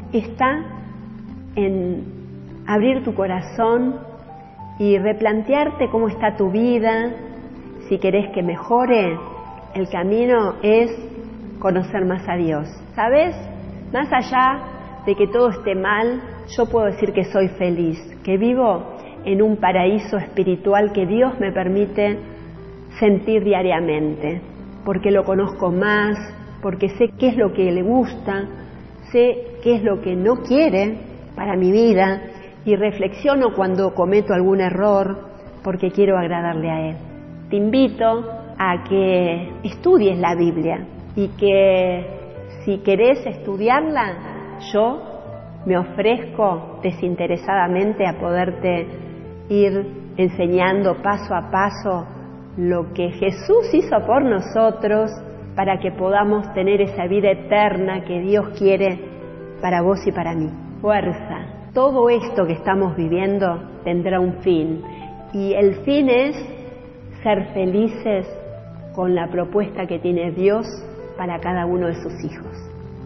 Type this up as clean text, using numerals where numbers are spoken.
está en abrir tu corazón y replantearte cómo está tu vida. Si querés que mejore, el camino es conocer más a Dios. ¿Sabes? Más allá de que todo esté mal, yo puedo decir que soy feliz, que vivo en un paraíso espiritual que Dios me permite sentir diariamente, porque lo conozco más, porque sé qué es lo que le gusta, sé qué es lo que no quiere para mi vida y reflexiono cuando cometo algún error porque quiero agradarle a Él. Te invito a que estudies la Biblia y que si querés estudiarla, yo me ofrezco desinteresadamente a poderte ir enseñando paso a paso lo que Jesús hizo por nosotros para que podamos tener esa vida eterna que Dios quiere para vos y para mí. Fuerza. Todo esto que estamos viviendo tendrá un fin y el fin es ser felices con la propuesta que tiene Dios para cada uno de sus hijos.